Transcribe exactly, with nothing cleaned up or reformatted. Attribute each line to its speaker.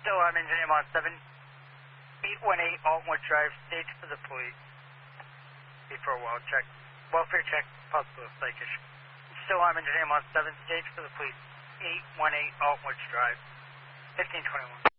Speaker 1: Still, I'm engineer on seven, eight one eight Altwood Drive, stage for the police. Before well check, welfare check, possible psych issue. Still, I'm engineer on seven, stage for the police, eight one eight Altwood Drive, fifteen twenty-one.